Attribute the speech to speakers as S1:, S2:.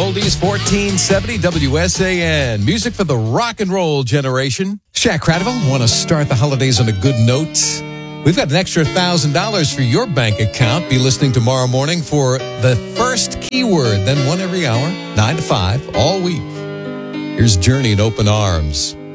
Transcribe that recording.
S1: Oldies 1470 WSAN. Music for the rock and roll generation. Shaq Cradiville, want to start the holidays on a good note? We've got an extra $1,000 for your bank account. Be listening tomorrow morning for the first keyword, then one every hour, 9 to 5, all week. Here's Journey in Open Arms.